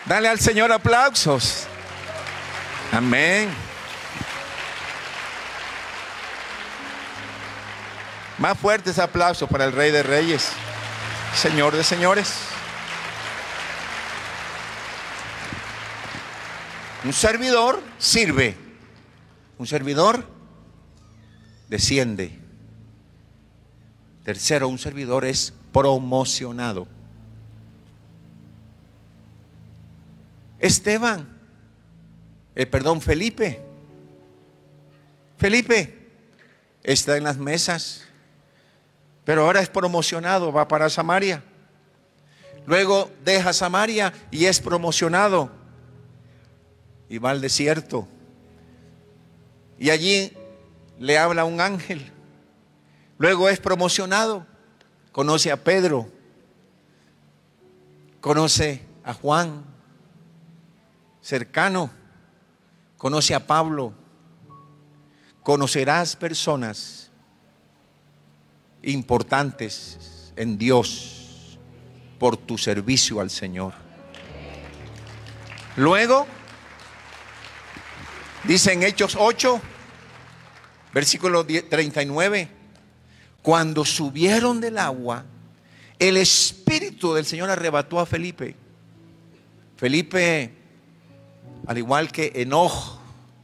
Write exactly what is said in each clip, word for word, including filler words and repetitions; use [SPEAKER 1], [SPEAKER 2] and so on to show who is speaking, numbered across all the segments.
[SPEAKER 1] Dale al Señor aplausos. Amén. Más fuertes aplausos para el Rey de Reyes, Señor de señores. Un servidor sirve. Un servidor desciende. Tercero, un servidor es promocionado. Esteban, eh, perdón, Felipe. Felipe está en las mesas, pero ahora es promocionado, va para Samaria. Luego deja Samaria y es promocionado y va al desierto. Y allí le habla un ángel. Luego es promocionado, conoce a Pedro, conoce a Juan, cercano, conoce a Pablo. Conocerás personas importantes en Dios por tu servicio al Señor. Luego dice en Hechos ocho, versículo treinta y nueve, cuando subieron del agua, el Espíritu del Señor arrebató a Felipe. Felipe, al igual que Enoc,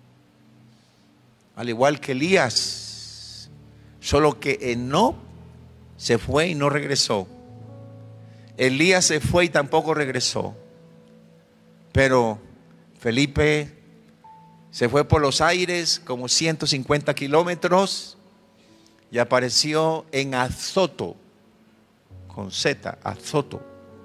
[SPEAKER 1] al igual que Elías, solo que Enoc se fue y no regresó. Elías se fue y tampoco regresó. Pero Felipe se fue por los aires como ciento cincuenta kilómetros y apareció en Azoto, con Z, Azoto.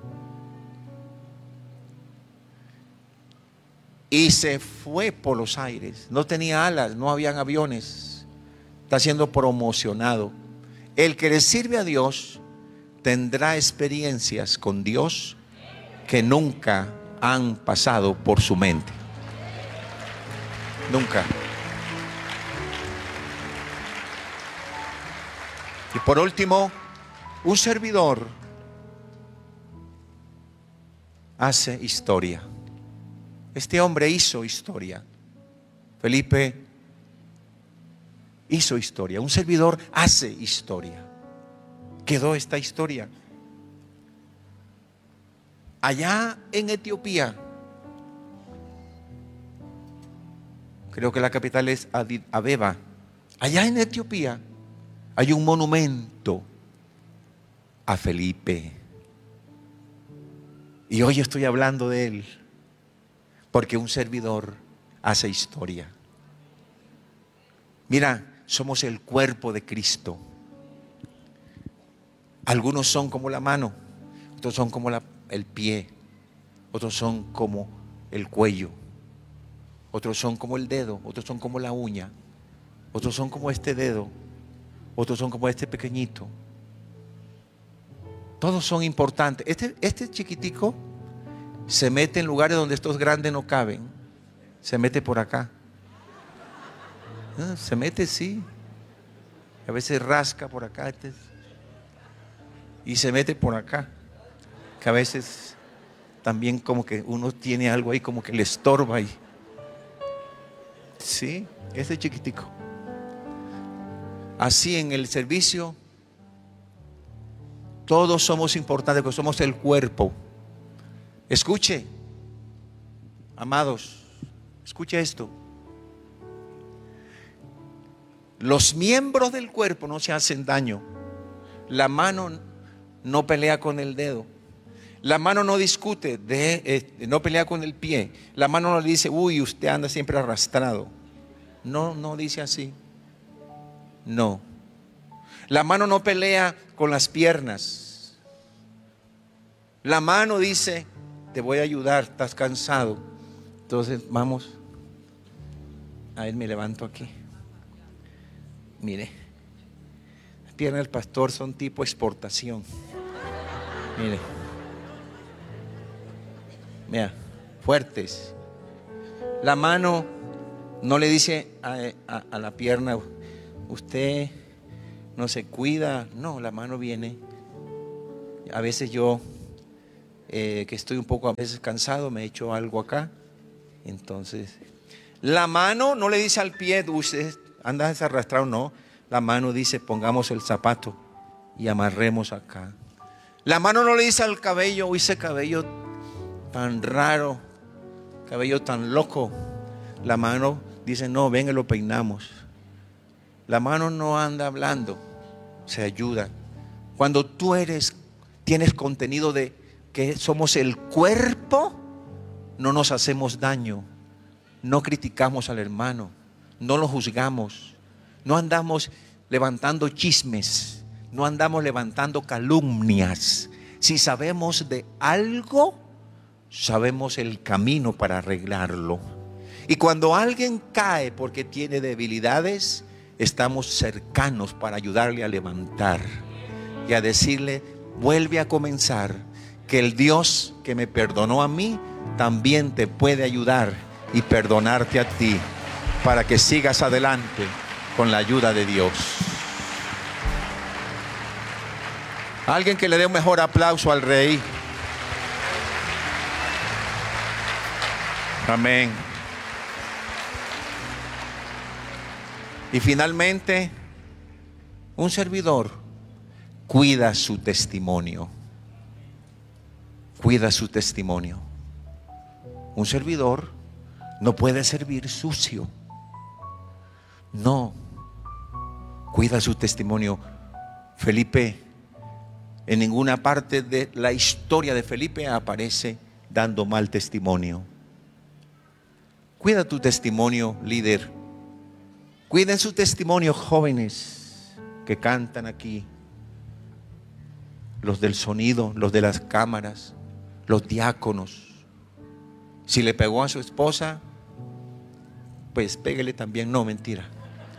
[SPEAKER 1] Y se fue por los aires. No tenía alas, no habían aviones. Está siendo promocionado. El que le sirve a Dios tendrá experiencias con Dios que nunca han pasado por su mente. Nunca. Y por último, un servidor hace historia. Este hombre hizo historia. Felipe hizo historia. Un servidor hace historia. Quedó esta historia. Allá en Etiopía, creo que la capital es Addis Abeba. Allá en Etiopía hay un monumento a Felipe. Y hoy estoy hablando de él porque un servidor hace historia. Mira, somos el cuerpo de Cristo. Algunos son como la mano, otros son como la, el pie, otros son como el cuello, otros son como el dedo, otros son como la uña, otros son como este dedo, otros son como este pequeñito. Todos son importantes. Este, este chiquitico se mete en lugares donde estos grandes no caben. Se mete por acá. Se mete, sí. A veces rasca por acá. Y se mete por acá. Que a veces también como que uno tiene algo ahí como que le estorba ahí. Sí, ese chiquitico. Así en el servicio todos somos importantes porque somos el cuerpo. Escuche, amados, escuche esto. Los miembros del cuerpo no se hacen daño. La mano no pelea con el dedo. La mano no discute, de, eh, no pelea con el pie. La mano no le dice, uy, usted anda siempre arrastrado. No, no dice así. No. La mano no pelea con las piernas. La mano dice, te voy a ayudar, estás cansado. Entonces vamos. A ver, me levanto aquí. Mire, las piernas del pastor son tipo exportación. Mire. Mira, fuertes. La mano no le dice a, a, a la pierna, usted no se cuida. No, la mano viene. A veces yo eh, que estoy un poco a veces cansado, me echo algo acá. Entonces, la mano no le dice al pie, usted anda arrastrado, no. La mano dice, pongamos el zapato y amarremos acá. La mano no le dice al cabello, uy, ese cabello tan raro, cabello tan loco. La mano dice, no, venga, lo peinamos. La mano no anda hablando, se ayuda. Cuando tú eres, tienes contenido de que somos el cuerpo, no nos hacemos daño, no criticamos al hermano, no lo juzgamos, no andamos levantando chismes, no andamos levantando calumnias. Si sabemos de algo, sabemos el camino para arreglarlo. Y cuando alguien cae porque tiene debilidades, estamos cercanos para ayudarle a levantar y a decirle, vuelve a comenzar, que el Dios que me perdonó a mí también te puede ayudar y perdonarte a ti, para que sigas adelante con la ayuda de Dios. Alguien que le dé un mejor aplauso al Rey. Amén. Y finalmente, un servidor cuida su testimonio. Cuida su testimonio. Un servidor no puede servir sucio. No. Cuida su testimonio. Felipe, en ninguna parte de la historia de Felipe aparece dando mal testimonio. Cuida tu testimonio, líder. Cuiden su testimonio, jóvenes que cantan aquí, los del sonido, los de las cámaras, los diáconos. Si le pegó a su esposa, pues pégale también. No, mentira.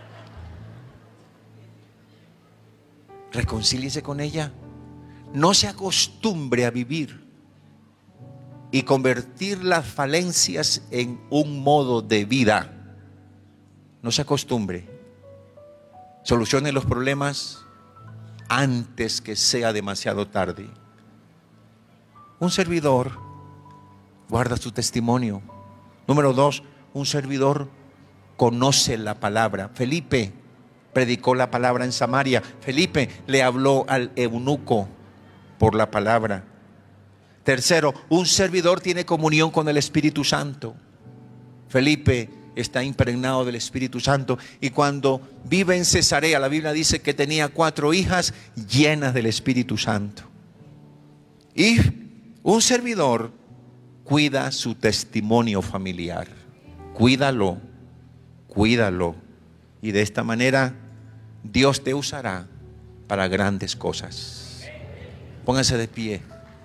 [SPEAKER 1] Reconcíliese con ella. No se acostumbre a vivir y convertir las falencias en un modo de vida. No se acostumbre. Solucione los problemas antes que sea demasiado tarde. Un servidor guarda su testimonio. Número dos, un servidor conoce la palabra. Felipe predicó la palabra en Samaria. Felipe le habló al eunuco por la palabra. Tercero, un servidor tiene comunión con el Espíritu Santo. Felipe está impregnado del Espíritu Santo, y cuando vive en Cesarea, la Biblia dice que tenía cuatro hijas llenas del Espíritu Santo. Y un servidor cuida su testimonio familiar. Cuídalo, cuídalo, y de esta manera Dios te usará para grandes cosas. Pónganse de pie.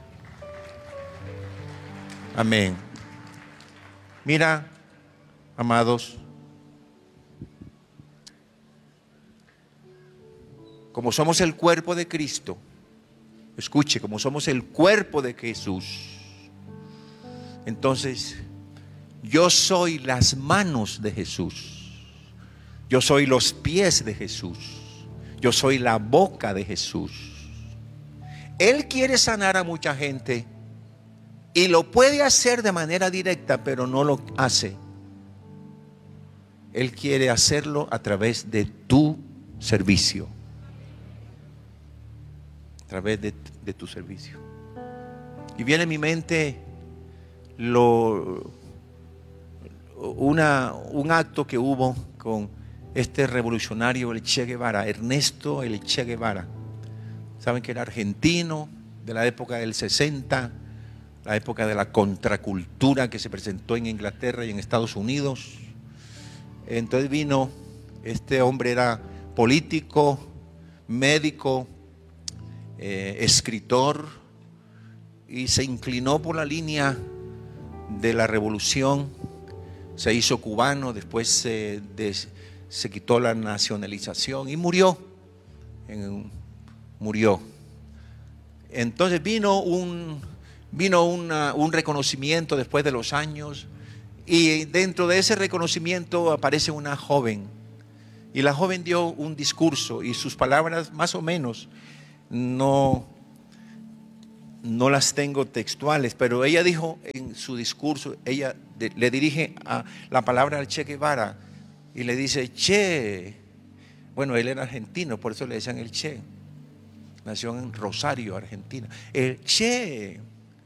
[SPEAKER 1] Amén. Mira, amados, como somos el cuerpo de Cristo, escuche, como somos el cuerpo de Jesús, entonces yo soy las manos de Jesús, yo soy los pies de Jesús, yo soy la boca de Jesús. Él quiere sanar a mucha gente y lo puede hacer de manera directa, pero no lo hace. Él quiere hacerlo a través de tu servicio. A través de, de tu servicio. Y viene a mi mente lo, una, un acto que hubo con este revolucionario, el Che Guevara, Ernesto el Che Guevara. Saben que era argentino, de la época del sesenta, la época de la contracultura que se presentó en Inglaterra y en Estados Unidos. Entonces vino, este hombre era político, médico, eh, escritor, y se inclinó por la línea de la revolución. Se hizo cubano, después se, des, se quitó la nacionalización y murió. En, murió. Entonces vino un, vino una, un reconocimiento después de los años. Y dentro de ese reconocimiento aparece una joven, y la joven dio un discurso, y sus palabras más o menos no, no las tengo textuales, pero ella dijo en su discurso, ella de, le dirige a, la palabra al Che Guevara y le dice, Che, bueno, él era argentino, por eso le decían el Che, nació en Rosario, Argentina. El Che,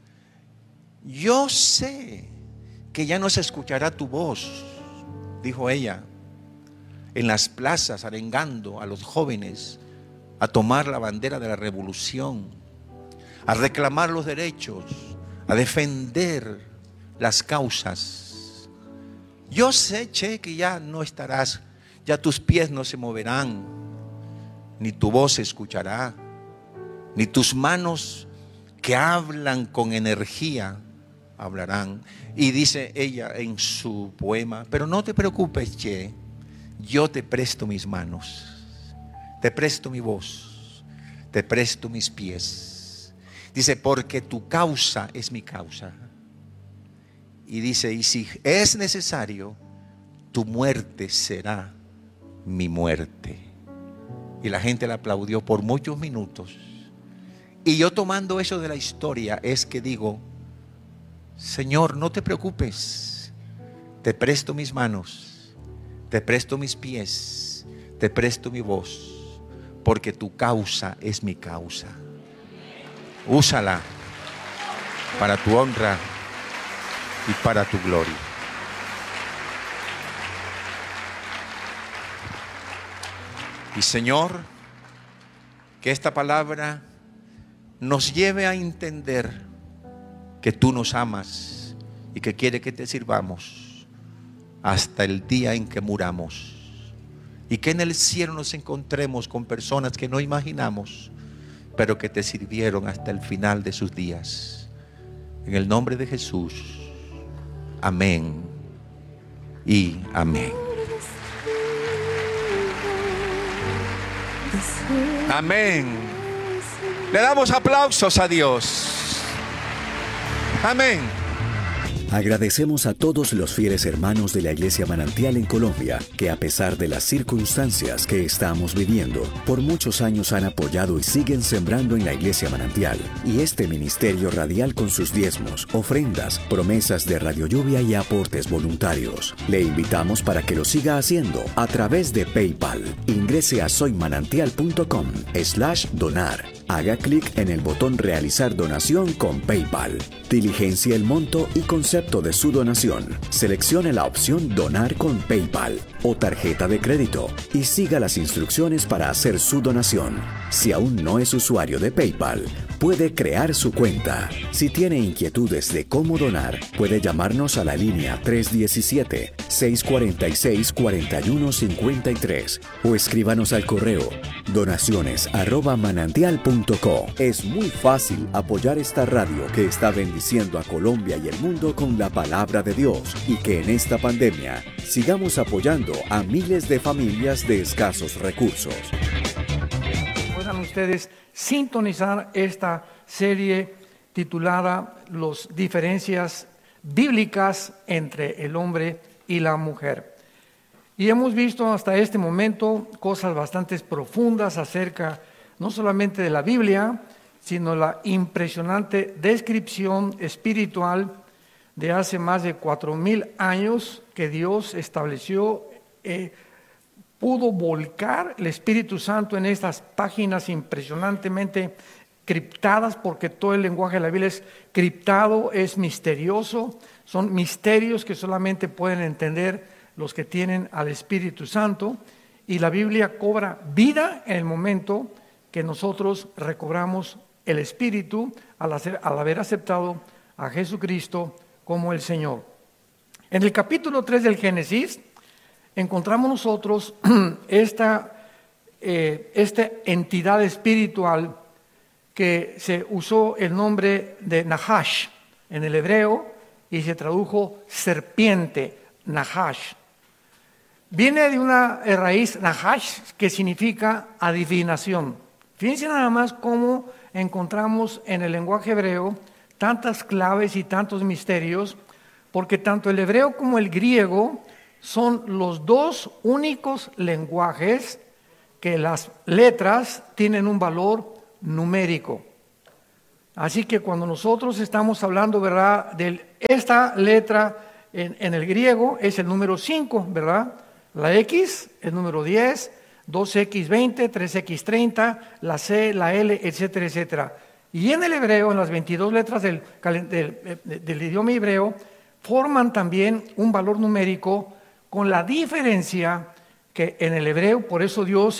[SPEAKER 1] yo sé que ya no se escuchará tu voz, dijo ella, en las plazas arengando a los jóvenes a tomar la bandera de la revolución, a reclamar los derechos, a defender las causas. Yo sé, Che, que ya no estarás, ya tus pies no se moverán, ni tu voz se escuchará, ni tus manos que hablan con energía hablarán. Y dice ella en su poema, pero no te preocupes, Che, yo te presto mis manos, te presto mi voz, te presto mis pies. Dice, porque tu causa es mi causa. Y dice, y si es necesario, tu muerte será mi muerte. Y la gente la aplaudió por muchos minutos. Y yo tomando eso de la historia es que digo, Señor, no te preocupes, te presto mis manos, te presto mis pies, te presto mi voz, porque tu causa es mi causa. Úsala para tu honra y para tu gloria. Y Señor, que esta palabra nos lleve a entender que tú nos amas y que quiere que te sirvamos hasta el día en que muramos, y que en el cielo nos encontremos con personas que no imaginamos, pero que te sirvieron hasta el final de sus días. En el nombre de Jesús, amén y amén. Amén. Le damos aplausos a Dios. Amén.
[SPEAKER 2] Agradecemos a todos los fieles hermanos de la Iglesia Manantial en Colombia, que a pesar de las circunstancias que estamos viviendo, por muchos años han apoyado y siguen sembrando en la Iglesia Manantial y este ministerio radial con sus diezmos, ofrendas, promesas de Radio Lluvia y aportes voluntarios. Le invitamos para que lo siga haciendo a través de PayPal. Ingrese a soymanantial.com slash donar. Haga clic en el botón Realizar donación con PayPal. Diligencia el monto y concepto de su donación. Seleccione la opción Donar con PayPal o tarjeta de crédito y siga las instrucciones para hacer su donación. Si aún no es usuario de PayPal, puede crear su cuenta. Si tiene inquietudes de cómo donar, puede llamarnos a la línea tres uno siete, seis cuatro seis, cuatro uno cinco tres o escríbanos al correo donaciones arroba manantial punto co. Es muy fácil apoyar esta radio que está bendiciendo a Colombia y el mundo con la palabra de Dios, y que en esta pandemia sigamos apoyando a miles de familias de escasos recursos.
[SPEAKER 3] Puedan ustedes sintonizar esta serie titulada Las diferencias bíblicas entre el hombre y la mujer. Y hemos visto hasta este momento cosas bastante profundas acerca no solamente de la Biblia, sino la impresionante descripción espiritual de hace más de cuatro mil años que Dios estableció. Eh, pudo volcar el Espíritu Santo en estas páginas impresionantemente criptadas, porque todo el lenguaje de la Biblia es criptado, es misterioso, son misterios que solamente pueden entender los que tienen al Espíritu Santo, y la Biblia cobra vida en el momento que nosotros recobramos el Espíritu al, hacer, al haber aceptado a Jesucristo como el Señor. En el capítulo tres del Génesis encontramos nosotros esta, eh, esta entidad espiritual que se usó el nombre de Nahash en el hebreo y se tradujo serpiente, Nahash. Viene de una raíz Nahash que significa adivinación. Fíjense nada más cómo encontramos en el lenguaje hebreo tantas claves y tantos misterios, porque tanto el hebreo como el griego son los dos únicos lenguajes que las letras tienen un valor numérico. Así que cuando nosotros estamos hablando, ¿verdad?, de esta letra en, en el griego es el número cinco, ¿verdad? La X, el número diez, dos equis veinte, tres equis treinta, la C, la L, etcétera, etcétera. Y en el hebreo, en las veintidós letras del, del, del, del idioma hebreo, forman también un valor numérico con la diferencia que en el hebreo, por eso Dios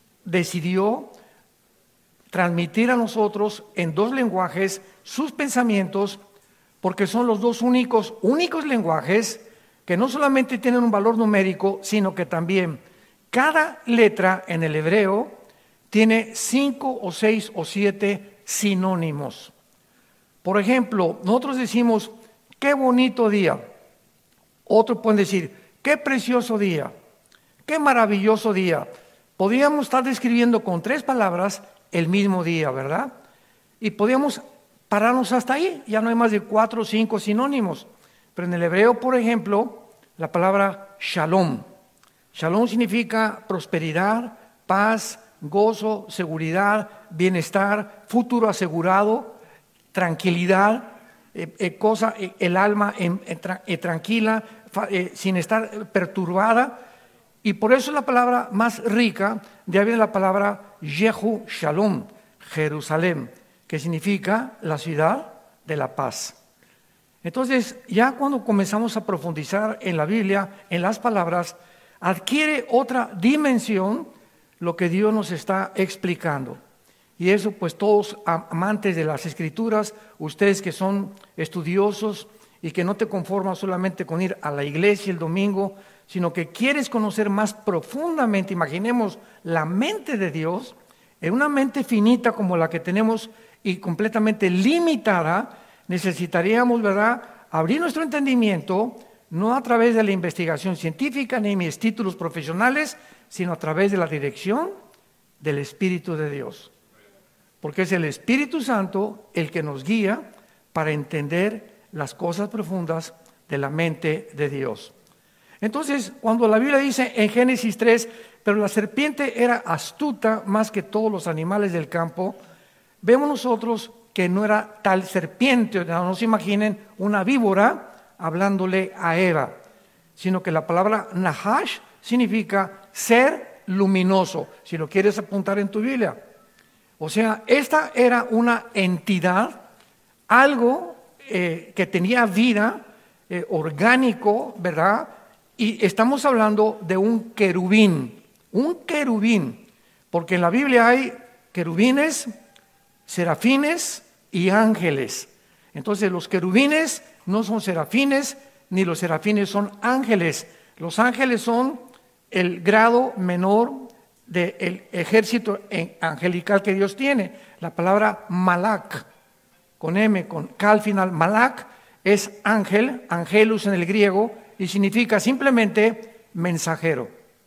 [SPEAKER 3] decidió transmitir a nosotros en dos lenguajes sus pensamientos, porque son los dos únicos, únicos lenguajes que no solamente tienen un valor numérico, sino que también cada letra en el hebreo tiene cinco o seis o siete sinónimos. Por ejemplo, nosotros decimos, qué bonito día. Otros pueden decir, qué precioso día, qué maravilloso día. Podríamos estar describiendo con tres palabras el mismo día, ¿verdad? Y podríamos pararnos hasta ahí, ya no hay más de cuatro o cinco sinónimos. Pero en el hebreo, por ejemplo, la palabra shalom. Shalom significa prosperidad, paz, gozo, seguridad, bienestar, futuro asegurado, tranquilidad, eh, eh, cosa, eh, el alma eh, eh, tra- eh, tranquila, fa- eh, sin estar perturbada. Y por eso la palabra más rica, de ahí viene la palabra Yehu Shalom, Jerusalén, que significa la ciudad de la paz. Entonces, ya cuando comenzamos a profundizar en la Biblia, en las palabras, adquiere otra dimensión lo que Dios nos está explicando. Y eso, pues todos amantes de las Escrituras, ustedes que son estudiosos y que no te conforman solamente con ir a la iglesia el domingo, sino que quieres conocer más profundamente, imaginemos la mente de Dios, en una mente finita como la que tenemos y completamente limitada, necesitaríamos, ¿verdad?, abrir nuestro entendimiento, no a través de la investigación científica ni mis títulos profesionales, sino a través de la dirección del Espíritu de Dios. Porque es el Espíritu Santo el que nos guía para entender las cosas profundas de la mente de Dios. Entonces, cuando la Biblia dice en Génesis tres, pero la serpiente era astuta más que todos los animales del campo, vemos nosotros que no era tal serpiente, no se imaginen una víbora hablándole a Eva, sino que la palabra Nahash significa ser luminoso, si lo quieres apuntar en tu Biblia. O sea, esta era una entidad, algo eh, que tenía vida, eh, orgánico, ¿verdad? Y estamos hablando de un querubín, un querubín, porque en la Biblia hay querubines, serafines y ángeles. Entonces los querubines no son serafines, ni los serafines son ángeles. Los ángeles son el grado menor del ejército angelical que Dios tiene. La palabra malak, con M, con K al final, malak es ángel, angelus en el griego, y significa simplemente mensajero.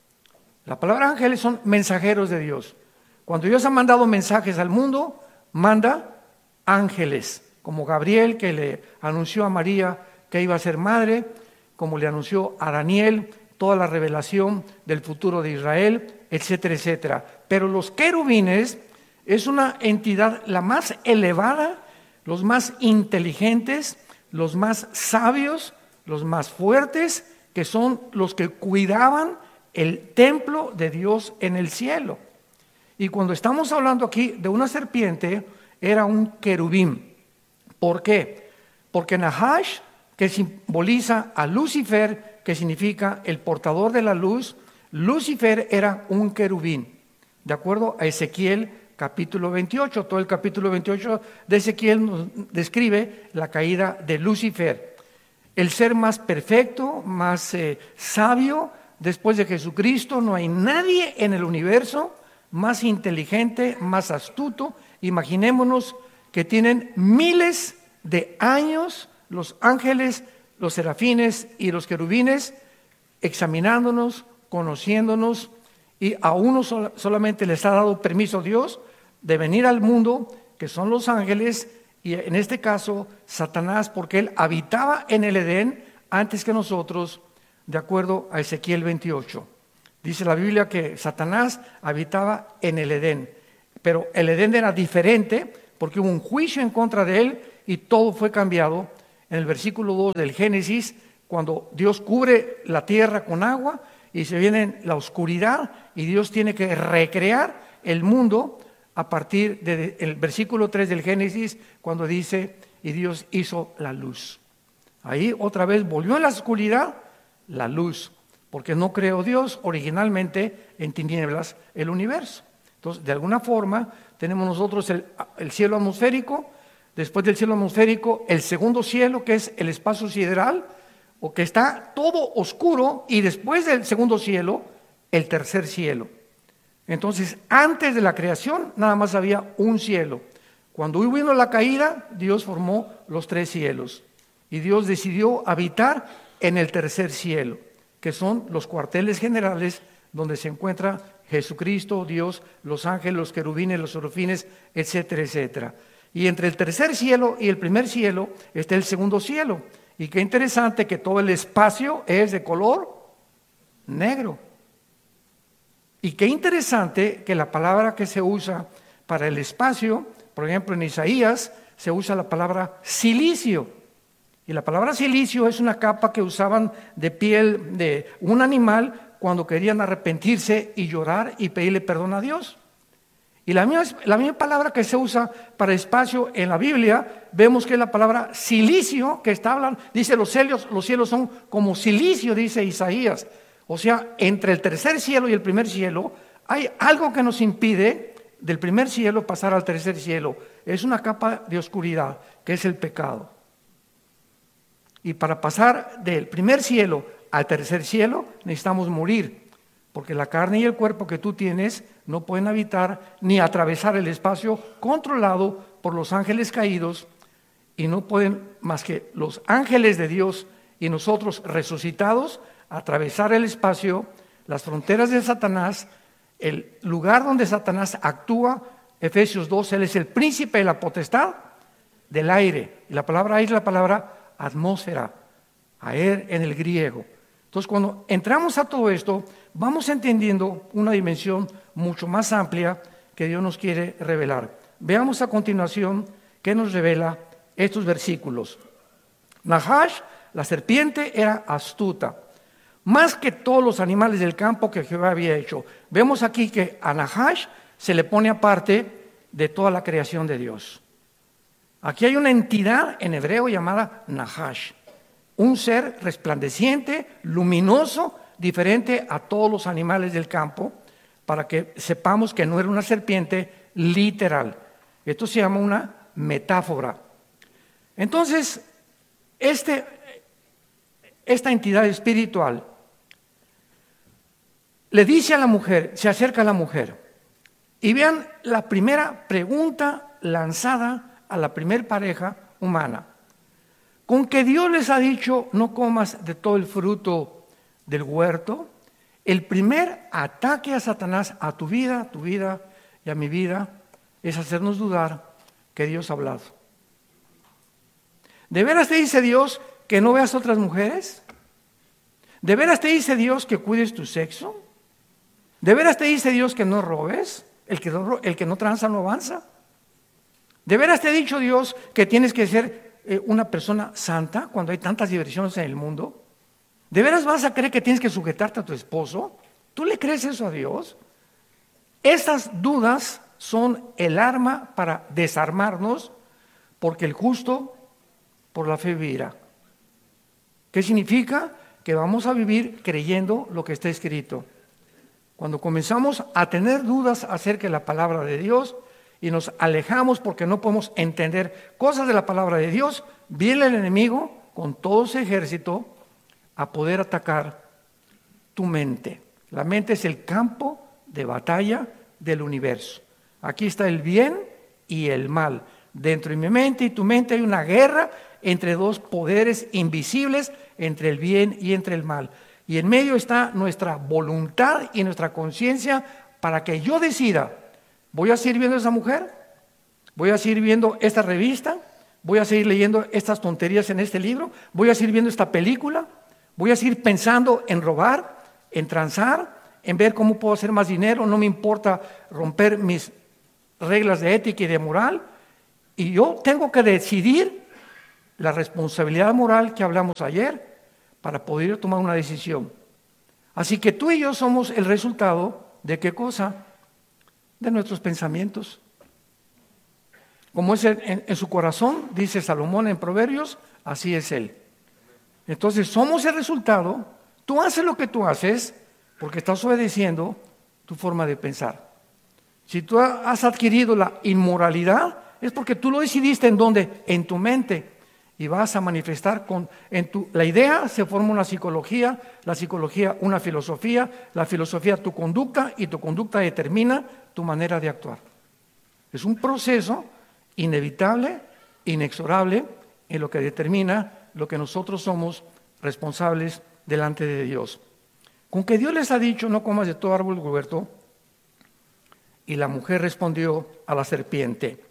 [SPEAKER 3] La palabra ángeles son mensajeros de Dios. Cuando Dios ha mandado mensajes al mundo, manda ángeles, como Gabriel que le anunció a María que iba a ser madre, como le anunció a Daniel toda la revelación del futuro de Israel, etcétera, etcétera. Pero los querubines es una entidad la más elevada, los más inteligentes, los más sabios, los más fuertes, que son los que cuidaban el templo de Dios en el cielo. Y cuando estamos hablando aquí de una serpiente, era un querubín. ¿Por qué? Porque Nahash, que simboliza a Lucifer, que significa el portador de la luz, Lucifer era un querubín. De acuerdo a Ezequiel capítulo veintiocho, todo el capítulo veintiocho de Ezequiel nos describe la caída de Lucifer. El ser más perfecto, más eh, sabio, después de Jesucristo, no hay nadie en el universo más inteligente, más astuto. Imaginémonos que tienen miles de años los ángeles, los serafines y los querubines examinándonos, conociéndonos, y a uno sol- solamente les ha dado permiso Dios de venir al mundo, que son los ángeles, y en este caso Satanás, porque él habitaba en el Edén antes que nosotros, de acuerdo a Ezequiel veintiocho. Dice la Biblia que Satanás habitaba en el Edén, pero el Edén era diferente porque hubo un juicio en contra de él y todo fue cambiado. En el versículo dos del Génesis, cuando Dios cubre la tierra con agua y se viene la oscuridad y Dios tiene que recrear el mundo a partir del versículo tres del Génesis, cuando dice, y Dios hizo la luz. Ahí otra vez volvió en la oscuridad la luz, porque no creó Dios originalmente en tinieblas el universo. Entonces, de alguna forma, tenemos nosotros el, el cielo atmosférico, después del cielo atmosférico, el segundo cielo, que es el espacio sideral, o que está todo oscuro, y después del segundo cielo, el tercer cielo. Entonces, antes de la creación, nada más había un cielo. Cuando hubo la caída, Dios formó los tres cielos. Y Dios decidió habitar en el tercer cielo, que son los cuarteles generales donde se encuentra Jesucristo, Dios, los ángeles, los querubines, los serafines, etcétera, etcétera. Y entre el tercer cielo y el primer cielo está el segundo cielo. Y qué interesante que todo el espacio es de color negro. Y qué interesante que la palabra que se usa para el espacio, por ejemplo en Isaías, se usa la palabra silicio. Y la palabra silicio es una capa que usaban de piel de un animal cuando querían arrepentirse y llorar y pedirle perdón a Dios. Y la misma, la misma palabra que se usa para espacio en la Biblia, vemos que es la palabra silicio, que está hablando, dice los cielos, los cielos son como silicio, dice Isaías. O sea, entre el tercer cielo y el primer cielo, hay algo que nos impide del primer cielo pasar al tercer cielo. Es una capa de oscuridad, que es el pecado. Y para pasar del primer cielo al tercer cielo, necesitamos morir. Porque la carne y el cuerpo que tú tienes no pueden habitar ni atravesar el espacio controlado por los ángeles caídos, y no pueden más que los ángeles de Dios y nosotros resucitados atravesar el espacio, las fronteras de Satanás, el lugar donde Satanás actúa. Efesios dos, él es el príncipe de la potestad del aire. Y la palabra aire es la palabra atmósfera, aer en el griego. Entonces, cuando entramos a todo esto, vamos entendiendo una dimensión mucho más amplia que Dios nos quiere revelar. Veamos a continuación qué nos revela estos versículos. Nahash, la serpiente, era astuta, más que todos los animales del campo que Jehová había hecho. Vemos aquí que a Nahash se le pone aparte de toda la creación de Dios. Aquí hay una entidad en hebreo llamada Nahash, un ser resplandeciente, luminoso, diferente a todos los animales del campo, para que sepamos que no era una serpiente literal. Esto se llama una metáfora. Entonces, este, esta entidad espiritual le dice a la mujer, se acerca a la mujer, y vean la primera pregunta lanzada a la primer pareja humana. Con que Dios les ha dicho, no comas de todo el fruto del huerto. El primer ataque a Satanás, a tu vida, a tu vida y a mi vida, es hacernos dudar que Dios ha hablado. ¿De veras te dice Dios que no veas otras mujeres? ¿De veras te dice Dios que cuides tu sexo? ¿De veras te dice Dios que no robes? El que no, el que no tranza no avanza. ¿De veras te ha dicho Dios que tienes que ser eh, una persona santa cuando hay tantas diversiones en el mundo? ¿De veras vas a creer que tienes que sujetarte a tu esposo? ¿Tú le crees eso a Dios? Estas dudas son el arma para desarmarnos, porque el justo por la fe vivirá. ¿Qué significa? Que vamos a vivir creyendo lo que está escrito. Cuando comenzamos a tener dudas acerca de la palabra de Dios y nos alejamos porque no podemos entender cosas de la palabra de Dios, viene el enemigo con todo su ejército a poder atacar tu mente. La mente es el campo de batalla del universo. Aquí está el bien y el mal. Dentro de mi mente y tu mente hay una guerra entre dos poderes invisibles, entre el bien y entre el mal. Y en medio está nuestra voluntad y nuestra conciencia para que yo decida, ¿voy a seguir viendo a esa mujer? ¿Voy a seguir viendo esta revista? ¿Voy a seguir leyendo estas tonterías en este libro? ¿Voy a seguir viendo esta película? ¿Voy a seguir pensando en robar, en transar, en ver cómo puedo hacer más dinero? No me importa romper mis reglas de ética y de moral. Y yo tengo que decidir la responsabilidad moral que hablamos ayer para poder tomar una decisión. Así que tú y yo somos el resultado de ¿qué cosa? De nuestros pensamientos. Como es en, en su corazón, dice Salomón en Proverbios, así es él. Entonces somos el resultado. Tú haces lo que tú haces porque estás obedeciendo tu forma de pensar. Si tú has adquirido la inmoralidad, es porque tú lo decidiste en dónde, en tu mente. Y vas a manifestar con, en tu, la idea se forma una psicología, la psicología una filosofía, la filosofía tu conducta y tu conducta determina tu manera de actuar. Es un proceso inevitable, inexorable, en lo que determina lo que nosotros somos responsables delante de Dios. Con que Dios les ha dicho, no comas de todo árbol del huerto, y la mujer respondió a la serpiente,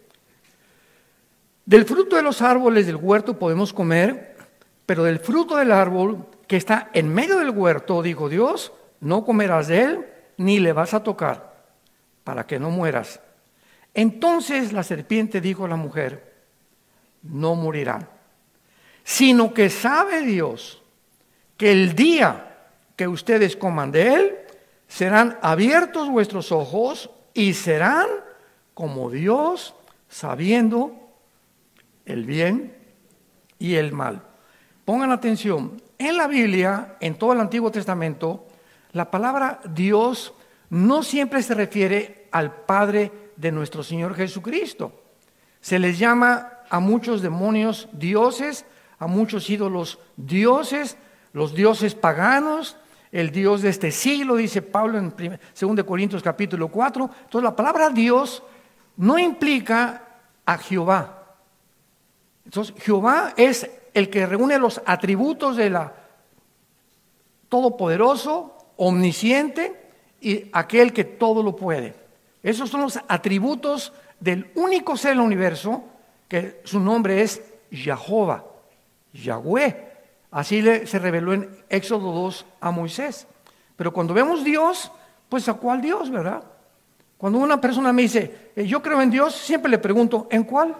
[SPEAKER 3] del fruto de los árboles del huerto podemos comer, pero del fruto del árbol que está en medio del huerto, dijo Dios, no comerás de él, ni le vas a tocar, para que no mueras. Entonces la serpiente dijo a la mujer, no morirán, sino que sabe Dios que el día que ustedes coman de él, serán abiertos vuestros ojos y serán como Dios, sabiendo el bien y el mal. Pongan atención, en la Biblia, en todo el Antiguo Testamento, la palabra Dios no siempre se refiere al Padre de nuestro Señor Jesucristo. Se les llama a muchos demonios dioses, a muchos ídolos dioses, los dioses paganos, el Dios de este siglo, dice Pablo en dos Corintios capítulo cuatro. Entonces la palabra Dios no implica a Jehová. Entonces Jehová es el que reúne los atributos de la todopoderoso, omnisciente y aquel que todo lo puede. Esos son los atributos del único ser del universo, que su nombre es Jehová, Yahweh. Así le, se reveló en Éxodo dos a Moisés. Pero cuando vemos Dios, pues ¿a cuál Dios, verdad? Cuando una persona me dice, eh, yo creo en Dios, siempre le pregunto, ¿en cuál?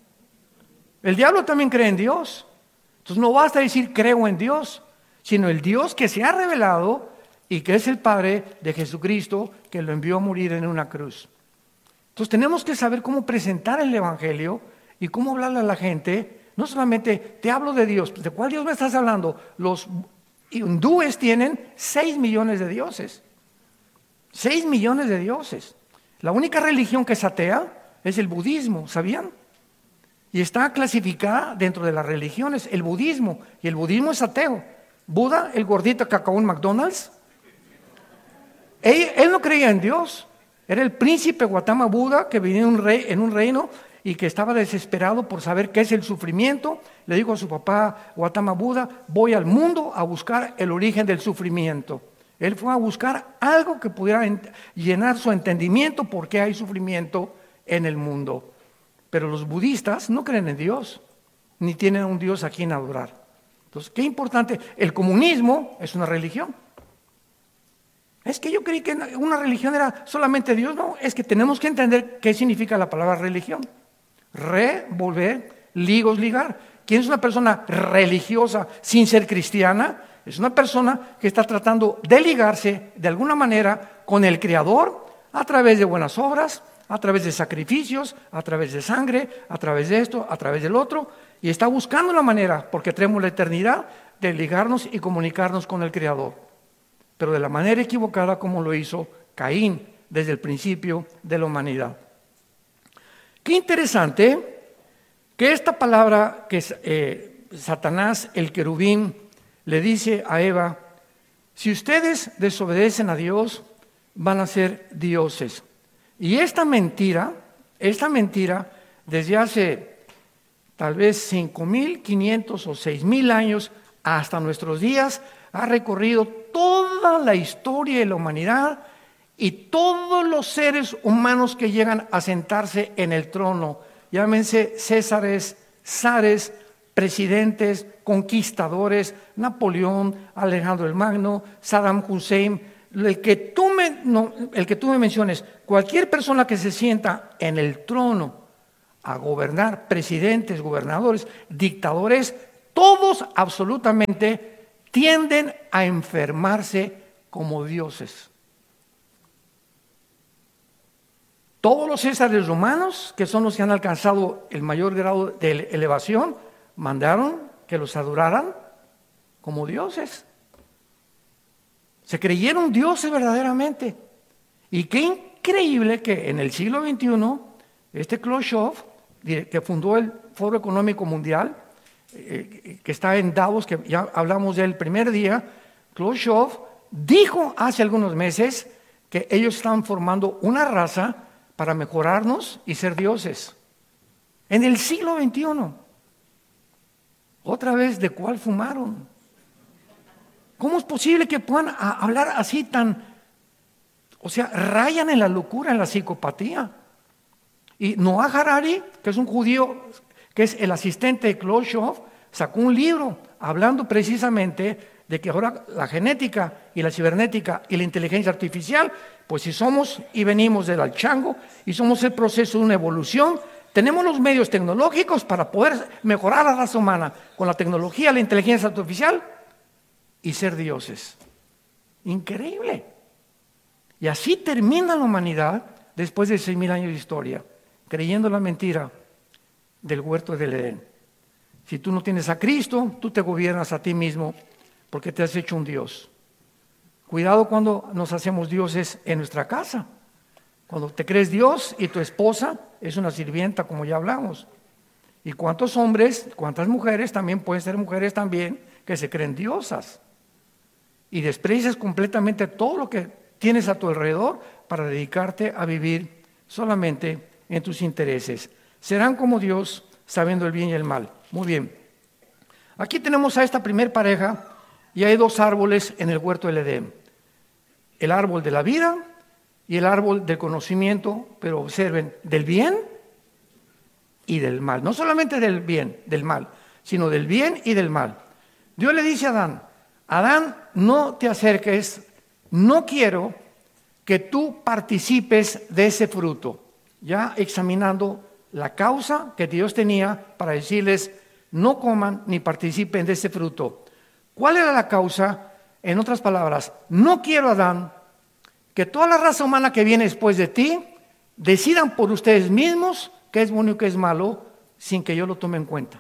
[SPEAKER 3] El diablo también cree en Dios. Entonces no basta decir creo en Dios, sino el Dios que se ha revelado y que es el Padre de Jesucristo, que lo envió a morir en una cruz. Entonces tenemos que saber cómo presentar el Evangelio y cómo hablarle a la gente. No solamente te hablo de Dios, ¿de cuál Dios me estás hablando? Los hindúes tienen seis millones de dioses. Seis millones de dioses. La única religión que es atea es el budismo, ¿sabían? Y está clasificada dentro de las religiones, el budismo, y el budismo es ateo. Buda, el gordito que acabó en McDonald's, él, él no creía en Dios, era el príncipe Gautama Buda que vivía en un, rey, en un reino y que estaba desesperado por saber qué es el sufrimiento. Le dijo a su papá Gautama Buda, voy al mundo a buscar el origen del sufrimiento. Él fue a buscar algo que pudiera llenar su entendimiento por qué hay sufrimiento en el mundo. Pero los budistas no creen en Dios, ni tienen un Dios a quien adorar. Entonces, qué importante, el comunismo es una religión. Es que yo creí que una religión era solamente Dios. No, es que tenemos que entender qué significa la palabra religión. Re, volver, ligos, ligar. ¿Quién es una persona religiosa sin ser cristiana? Es una persona que está tratando de ligarse de alguna manera con el Creador a través de buenas obras, a través de sacrificios, a través de sangre, a través de esto, a través del otro, y está buscando la manera, porque tenemos la eternidad, de ligarnos y comunicarnos con el Creador, pero de la manera equivocada como lo hizo Caín desde el principio de la humanidad. Qué interesante que esta palabra que eh, Satanás, el querubín, le dice a Eva, si ustedes desobedecen a Dios, van a ser dioses. Y esta mentira, esta mentira, desde hace tal vez cinco mil quinientos o seis mil años hasta nuestros días, ha recorrido toda la historia de la humanidad y todos los seres humanos que llegan a sentarse en el trono, llámense Césares, zares, presidentes, conquistadores, Napoleón, Alejandro el Magno, Saddam Hussein, el que tú me, no, el que tú me menciones, cualquier persona que se sienta en el trono a gobernar, presidentes, gobernadores, dictadores, todos absolutamente tienden a enfermarse como dioses. Todos los césares romanos, que son los que han alcanzado el mayor grado de elevación, mandaron que los adoraran como dioses. Se creyeron dioses verdaderamente. Y qué increíble que en el siglo veintiuno, este Khrushchev, que fundó el Foro Económico Mundial, eh, que está en Davos, que ya hablamos del primer día, Khrushchev dijo hace algunos meses que ellos estaban formando una raza para mejorarnos y ser dioses. En el siglo veintiuno. Otra vez, ¿de cuál fumaron? ¿Cómo es posible que puedan a, hablar así tan, o sea, rayan en la locura, en la psicopatía? Y Noah Harari, que es un judío, que es el asistente de Khrushchev, sacó un libro hablando precisamente de que ahora la genética y la cibernética y la inteligencia artificial, pues si somos y venimos del chango y somos el proceso de una evolución, tenemos los medios tecnológicos para poder mejorar a la raza humana con la tecnología, la inteligencia artificial y ser dioses. Increíble. Y así termina la humanidad después de seis mil años de historia, creyendo la mentira del huerto del Edén. Si tú no tienes a Cristo, tú te gobiernas a ti mismo porque te has hecho un Dios. Cuidado cuando nos hacemos dioses en nuestra casa. Cuando te crees Dios y tu esposa es una sirvienta, como ya hablamos. Y cuántos hombres, cuántas mujeres también pueden ser mujeres también que se creen diosas. Y desprecias completamente todo lo que tienes a tu alrededor para dedicarte a vivir solamente en tus intereses. Serán como Dios, sabiendo el bien y el mal. Muy bien. Aquí tenemos a esta primer pareja y hay dos árboles en el huerto del Edén. El árbol de la vida y el árbol del conocimiento, pero observen, del bien y del mal. No solamente del bien, del mal, sino del bien y del mal. Dios le dice a Adán, Adán, no te acerques, no quiero que tú participes de ese fruto. Ya examinando la causa que Dios tenía para decirles, no coman ni participen de ese fruto. ¿Cuál era la causa? En otras palabras, no quiero, Adán, que toda la raza humana que viene después de ti decidan por ustedes mismos qué es bueno y qué es malo, sin que yo lo tome en cuenta.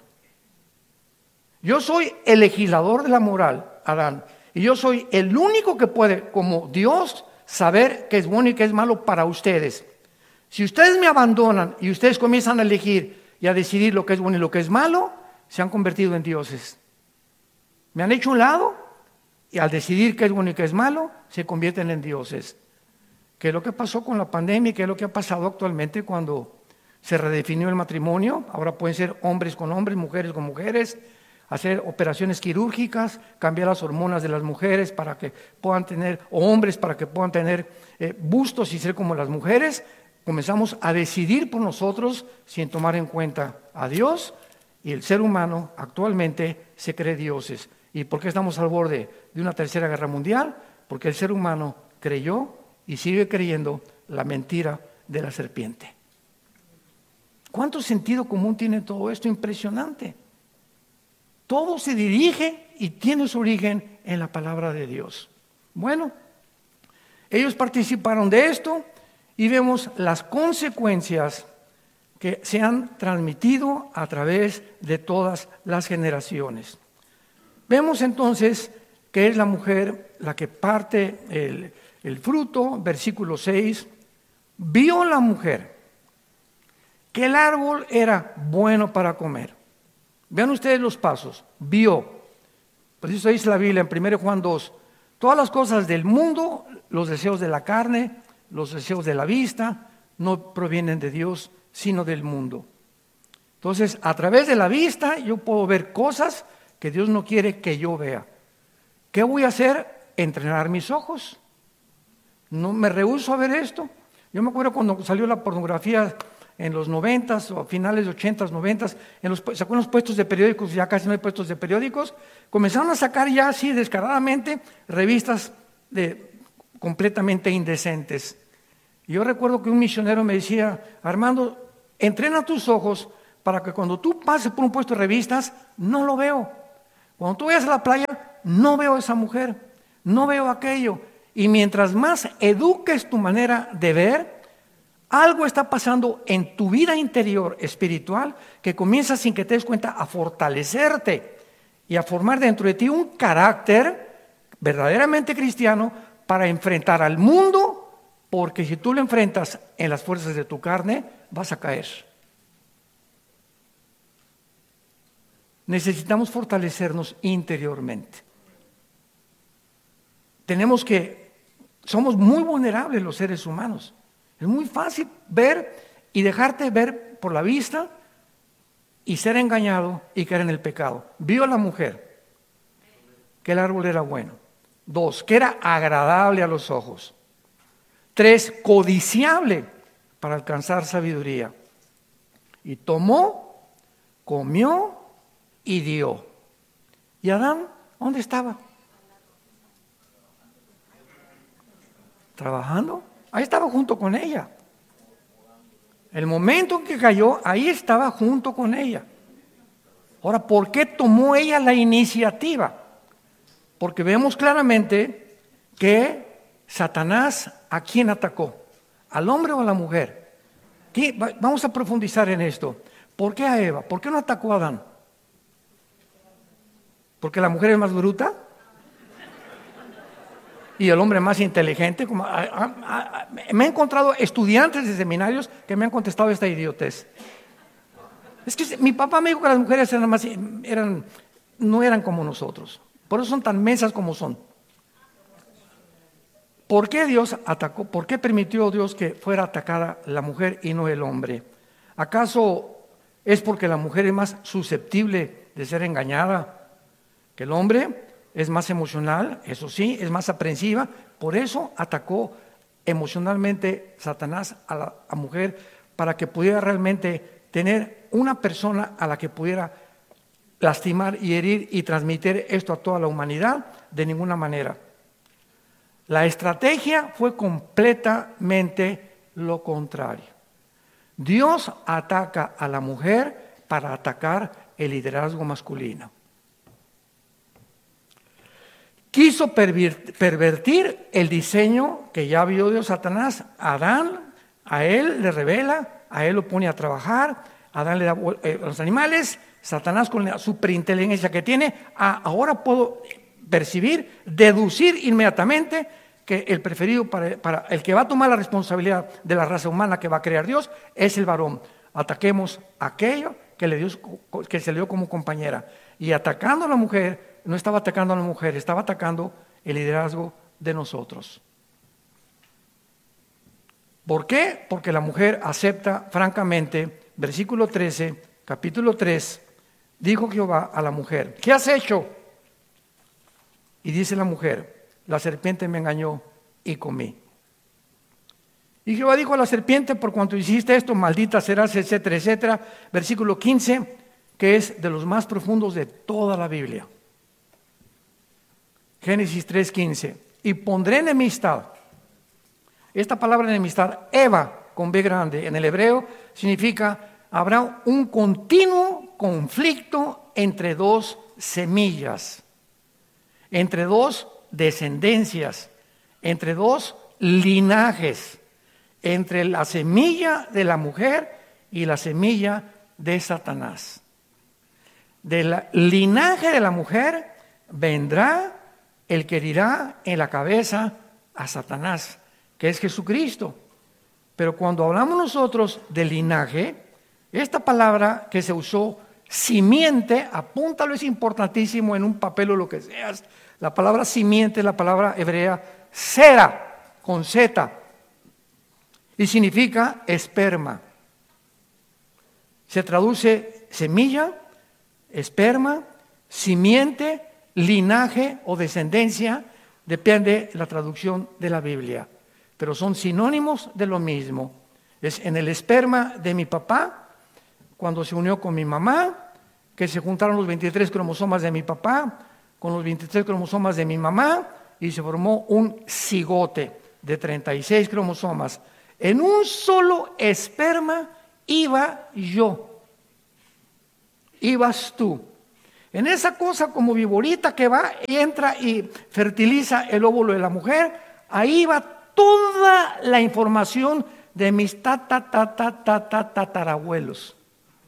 [SPEAKER 3] Yo soy el legislador de la moral, Adán, y yo soy el único que puede, como Dios, saber qué es bueno y qué es malo para ustedes. Si ustedes me abandonan y ustedes comienzan a elegir y a decidir lo que es bueno y lo que es malo, se han convertido en dioses. Me han hecho un lado y al decidir qué es bueno y qué es malo, se convierten en dioses. ¿Qué es lo que pasó con la pandemia? ¿Qué es lo que ha pasado actualmente cuando se redefinió el matrimonio? Ahora pueden ser hombres con hombres, mujeres con mujeres, hacer operaciones quirúrgicas, cambiar las hormonas de las mujeres para que puedan tener, o hombres para que puedan tener eh, bustos y ser como las mujeres. Comenzamos a decidir por nosotros sin tomar en cuenta a Dios, y el ser humano actualmente se cree dioses. ¿Y por qué estamos al borde de una tercera guerra mundial? Porque el ser humano creyó y sigue creyendo la mentira de la serpiente. ¿Cuánto sentido común tiene todo esto? Impresionante. Todo se dirige y tiene su origen en la palabra de Dios. Bueno, ellos participaron de esto y vemos las consecuencias que se han transmitido a través de todas las generaciones. Vemos entonces que es la mujer la que parte el, el fruto, versículo seis. Vio la mujer que el árbol era bueno para comer. Vean ustedes los pasos. Vio. Por eso dice la Biblia en primero Juan dos. Todas las cosas del mundo, los deseos de la carne, los deseos de la vista, no provienen de Dios, sino del mundo. Entonces, a través de la vista, yo puedo ver cosas que Dios no quiere que yo vea. ¿Qué voy a hacer? Entrenar mis ojos. No me rehúso a ver esto. Yo me acuerdo cuando salió la pornografía en los noventas o finales de ochentas, noventas, en los, sacó en los puestos de periódicos, ya casi no hay puestos de periódicos, comenzaron a sacar ya así descaradamente revistas de, completamente indecentes. Y yo recuerdo que un misionero me decía, Armando, Entrena tus ojos para que cuando tú pases por un puesto de revistas, no lo veo. Cuando tú vayas a la playa, no veo a esa mujer, no veo aquello. Y mientras más eduques tu manera de ver, algo está pasando en tu vida interior espiritual que comienza sin que te des cuenta a fortalecerte y a formar dentro de ti un carácter verdaderamente cristiano para enfrentar al mundo, porque si tú lo enfrentas en las fuerzas de tu carne, vas a caer. Necesitamos fortalecernos interiormente. Tenemos que, somos muy vulnerables los seres humanos. Es muy fácil ver y dejarte ver por la vista y ser engañado y caer en el pecado. Vio a la mujer que el árbol era bueno. Dos, que era agradable a los ojos. Tres, codiciable para alcanzar sabiduría. Y tomó, comió y dio. ¿Y Adán dónde estaba? Trabajando. Ahí estaba junto con ella. El momento en que cayó, ahí estaba junto con ella. Ahora, ¿por qué tomó ella la iniciativa? Porque vemos claramente que Satanás, ¿a quién atacó? ¿Al hombre o a la mujer? ¿Qué? Vamos a profundizar en esto. ¿Por qué a Eva? ¿Por qué no atacó a Adán? ¿Porque la mujer es más bruta? Y el hombre más inteligente. Como, a, a, a, me he encontrado estudiantes de seminarios que me han contestado esta idiotez. Es que mi papá me dijo que las mujeres eran más, eran, no eran como nosotros. Por eso son tan mensas como son. ¿Por qué Dios atacó? ¿Por qué permitió Dios que fuera atacada la mujer y no el hombre? ¿Acaso es porque la mujer es más susceptible de ser engañada que el hombre? Es más emocional, eso sí, es más aprensiva. Por eso atacó emocionalmente Satanás a la a mujer, para que pudiera realmente tener una persona a la que pudiera lastimar y herir y transmitir esto a toda la humanidad. De ninguna manera. La estrategia fue completamente lo contrario. Dios ataca a la mujer para atacar el liderazgo masculino. Quiso pervertir el diseño que ya vio Dios. Satanás a Adán, a él le revela, a él lo pone a trabajar, a Adán le da eh, los animales. Satanás, con la superinteligencia que tiene, ah, ahora puedo percibir, deducir inmediatamente que el preferido para, para el que va a tomar la responsabilidad de la raza humana que va a crear Dios es el varón. Ataquemos aquello que, le dio, que se le dio como compañera. Y atacando a la mujer, no estaba atacando a la mujer, estaba atacando el liderazgo de nosotros. ¿Por qué? Porque la mujer acepta francamente, versículo trece, capítulo tres, dijo Jehová a la mujer, ¿qué has hecho? Y dice la mujer, la serpiente me engañó y comí. Y Jehová dijo a la serpiente, por cuanto hiciste esto, maldita serás, etcétera, etcétera. Versículo quince, que es de los más profundos de toda la Biblia. Génesis tres quince. Y pondré enemistad. Esta palabra enemistad, Eva, con B grande, en el hebreo, significa, habrá un continuo conflicto entre dos semillas, entre dos descendencias, entre dos linajes, entre la semilla de la mujer y la semilla de Satanás. Del linaje de la mujer vendrá el que herirá en la cabeza a Satanás, que es Jesucristo. Pero cuando hablamos nosotros de linaje, esta palabra que se usó, simiente, apúntalo, es importantísimo en un papel o lo que seas. La palabra simiente es la palabra hebrea sera, con Z, y significa esperma. Se traduce semilla, esperma, simiente, linaje o descendencia, depende de la traducción de la Biblia, pero son sinónimos de lo mismo. Es en el esperma de mi papá, cuando se unió con mi mamá, que se juntaron los veintitrés cromosomas de mi papá con los veintitrés cromosomas de mi mamá y se formó un cigote de treinta y seis cromosomas. En un solo esperma iba yo, ibas tú. En esa cosa como viborita que va y entra y fertiliza el óvulo de la mujer, ahí va toda la información de mis tata, tata, tata, tatarabuelos.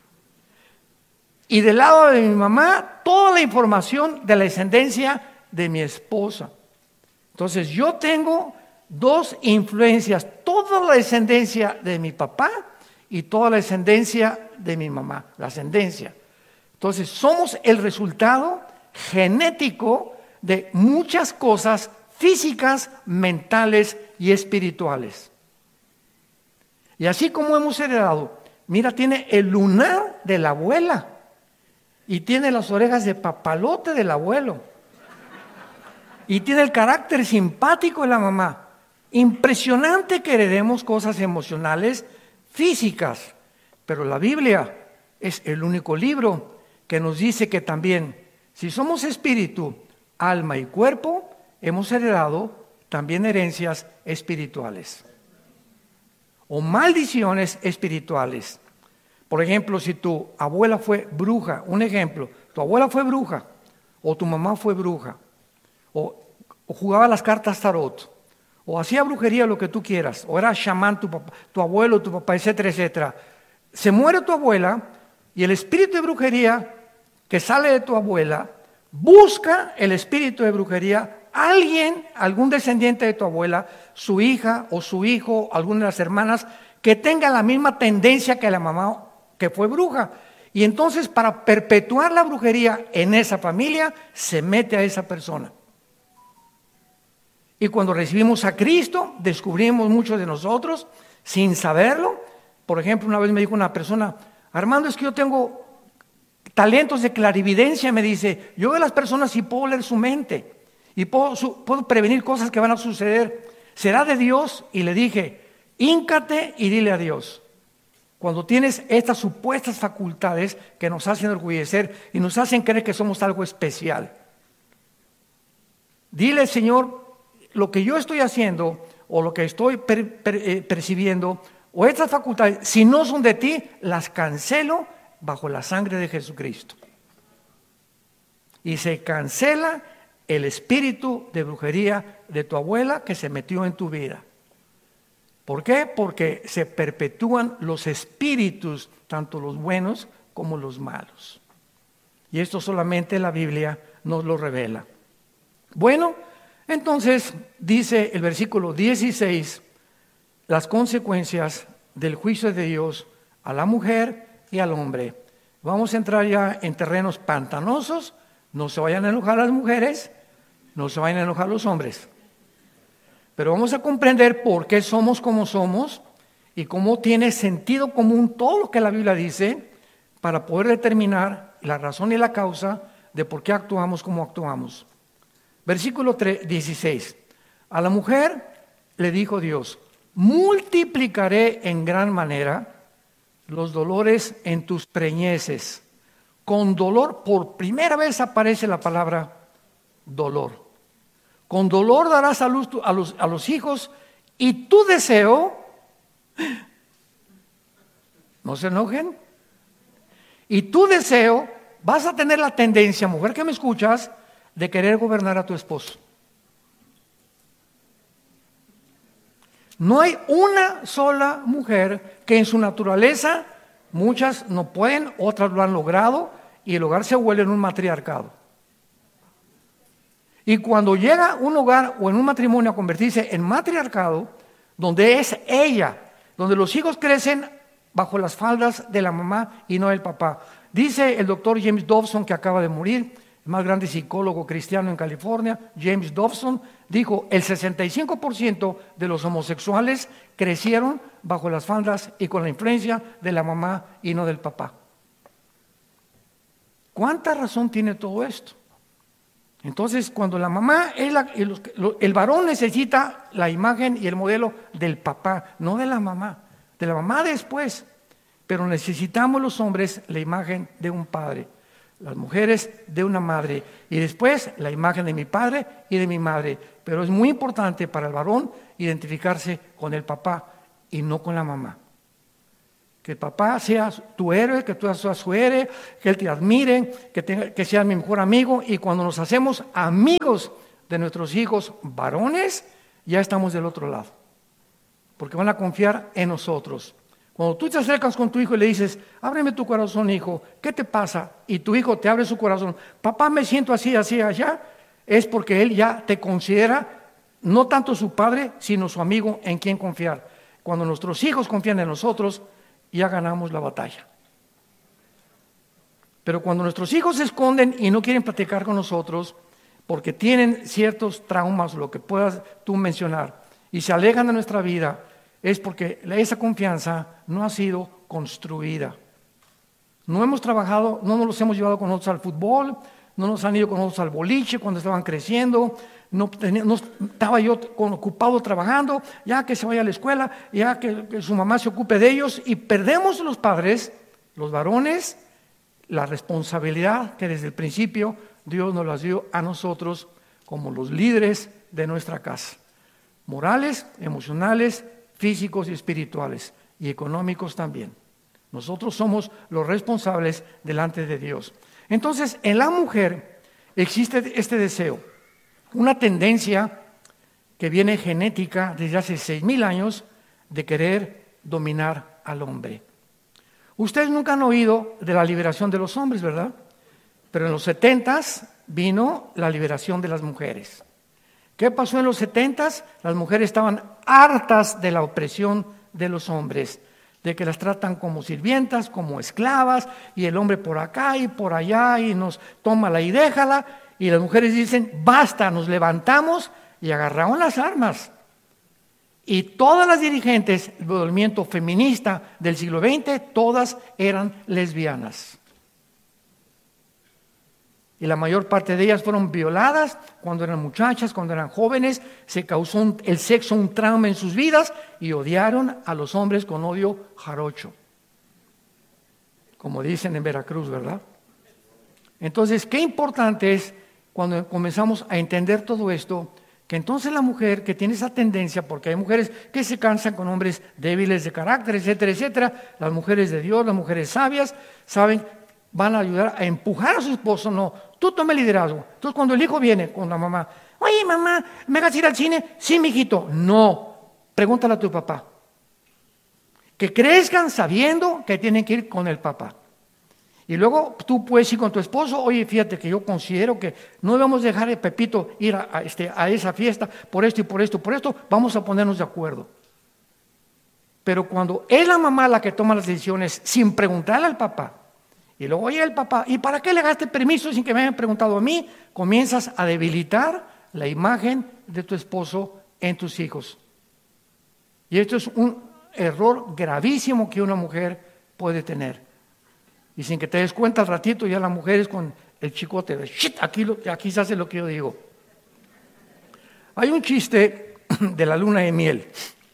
[SPEAKER 3] Y del lado de mi mamá, toda la información de la descendencia de mi esposa. Entonces yo tengo dos influencias, toda la descendencia de mi papá y toda la descendencia de mi mamá, la ascendencia. Entonces somos el resultado genético de muchas cosas físicas, mentales y espirituales. Y así como hemos heredado, mira, tiene el lunar de la abuela y tiene las orejas de papalote del abuelo y tiene el carácter simpático de la mamá. Impresionante que heredemos cosas emocionales, físicas, pero la Biblia es el único libro que nos dice que también, si somos espíritu, alma y cuerpo, hemos heredado también herencias espirituales o maldiciones espirituales. Por ejemplo, si tu abuela fue bruja, un ejemplo, tu abuela fue bruja o tu mamá fue bruja o, o jugaba las cartas tarot o hacía brujería, lo que tú quieras, o era chamán tu, papá, tu abuelo, tu papá, etcétera, etcétera. Se muere tu abuela y el espíritu de brujería que sale de tu abuela busca el espíritu de brujería, alguien, algún descendiente de tu abuela, su hija o su hijo, alguna de las hermanas, que tenga la misma tendencia que la mamá que fue bruja. Y entonces, para perpetuar la brujería en esa familia, se mete a esa persona. Y cuando recibimos a Cristo, descubrimos muchos de nosotros, sin saberlo. Por ejemplo, una vez me dijo una persona, Armando, es que yo tengo talentos de clarividencia, me dice, yo veo a las personas y puedo leer su mente y puedo, su, puedo prevenir cosas que van a suceder. ¿Será de Dios? Y le dije, híncate y dile a Dios. Cuando tienes estas supuestas facultades que nos hacen orgullecer y nos hacen creer que somos algo especial, dile, Señor, lo que yo estoy haciendo o lo que estoy per, per, eh, percibiendo o estas facultades, si no son de ti, las cancelo bajo la sangre de Jesucristo. Y se cancela el espíritu de brujería de tu abuela que se metió en tu vida. ¿Por qué? Porque se perpetúan los espíritus, tanto los buenos como los malos. Y esto solamente la Biblia nos lo revela. Bueno, entonces dice el versículo dieciséis, las consecuencias del juicio de Dios a la mujer y al hombre. Vamos a entrar ya en terrenos pantanosos. No se vayan a enojar las mujeres, no se vayan a enojar los hombres. Pero vamos a comprender por qué somos como somos y cómo tiene sentido común todo lo que la Biblia dice para poder determinar la razón y la causa de por qué actuamos como actuamos. Versículo dieciséis. A la mujer le dijo Dios, multiplicaré en gran manera los dolores en tus preñeces. Con dolor, por primera vez aparece la palabra dolor. Con dolor darás a luz a los, a los hijos y tu deseo, no se enojen, y tu deseo, vas a tener la tendencia, mujer que me escuchas, de querer gobernar a tu esposo. No hay una sola mujer que en su naturaleza, muchas no pueden, otras lo han logrado, y el hogar se vuelve en un matriarcado. Y cuando llega un hogar o en un matrimonio a convertirse en matriarcado, donde es ella, donde los hijos crecen bajo las faldas de la mamá y no del papá. Dice el doctor James Dobson, que acaba de morir, el más grande psicólogo cristiano en California, James Dobson, dijo, el sesenta y cinco por ciento de los homosexuales crecieron bajo las faldas y con la influencia de la mamá y no del papá. ¿Cuánta razón tiene todo esto? Entonces, cuando la mamá, es la, el, el varón necesita la imagen y el modelo del papá, no de la mamá, de la mamá después, pero necesitamos los hombres la imagen de un padre, las mujeres de una madre, y después la imagen de mi padre y de mi madre. Pero es muy importante para el varón identificarse con el papá y no con la mamá. Que el papá sea tu héroe, que tú seas su héroe, que él te admire, que, tenga, que sea mi mejor amigo. Y cuando nos hacemos amigos de nuestros hijos varones, ya estamos del otro lado. Porque van a confiar en nosotros. Cuando tú te acercas con tu hijo y le dices, ábreme tu corazón, hijo, ¿qué te pasa? Y tu hijo te abre su corazón, papá, me siento así, así, allá, es porque él ya te considera no tanto su padre, sino su amigo en quien confiar. Cuando nuestros hijos confían en nosotros, ya ganamos la batalla. Pero cuando nuestros hijos se esconden y no quieren platicar con nosotros, porque tienen ciertos traumas, lo que puedas tú mencionar, y se alejan de nuestra vida, es porque esa confianza no ha sido construida. No hemos trabajado, no nos los hemos llevado con nosotros al fútbol, no nos han ido con nosotros al boliche cuando estaban creciendo, no, tenía, no estaba yo con, ocupado trabajando, ya que se vaya a la escuela, ya que, que su mamá se ocupe de ellos, y perdemos los padres, los varones, la responsabilidad que desde el principio Dios nos las dio a nosotros como los líderes de nuestra casa. Morales, emocionales, físicos y espirituales, y económicos también. Nosotros somos los responsables delante de Dios. Entonces, en la mujer existe este deseo, una tendencia que viene genética desde hace seis mil años de querer dominar al hombre. Ustedes nunca han oído de la liberación de los hombres, ¿verdad? Pero en los setentas vino la liberación de las mujeres. ¿Qué pasó en los setentas? Las mujeres estaban hartas de la opresión de los hombres, de que las tratan como sirvientas, como esclavas, y el hombre por acá y por allá, y nos tómala y déjala, y las mujeres dicen, basta, nos levantamos, y agarraron las armas. Y todas las dirigentes del movimiento feminista del siglo veinte, todas eran lesbianas. Y la mayor parte de ellas fueron violadas cuando eran muchachas, cuando eran jóvenes, se causó un, el sexo un trauma en sus vidas y odiaron a los hombres con odio jarocho, como dicen en Veracruz, ¿verdad? Entonces, qué importante es cuando comenzamos a entender todo esto, que entonces la mujer que tiene esa tendencia, porque hay mujeres que se cansan con hombres débiles de carácter, etcétera, etcétera, las mujeres de Dios, las mujeres sabias, saben, van a ayudar a empujar a su esposo, no, tú toma el liderazgo. Entonces cuando el hijo viene con la mamá, oye mamá, ¿me vas a ir al cine? Sí, mijito. No, pregúntale a tu papá. Que crezcan sabiendo que tienen que ir con el papá. Y luego tú puedes ir con tu esposo, oye, fíjate que yo considero que no debemos dejar a Pepito ir a, a, este, a esa fiesta por esto y por esto, por esto, vamos a ponernos de acuerdo. Pero cuando es la mamá la que toma las decisiones sin preguntarle al papá, y luego oye el papá, ¿y para qué le gaste permiso sin que me hayan preguntado a mí? Comienzas a debilitar la imagen de tu esposo en tus hijos. Y esto es un error gravísimo que una mujer puede tener. Y sin que te des cuenta al ratito ya la mujer es con el chicote de shit, aquí, lo, aquí se hace lo que yo digo. Hay un chiste de la luna de miel.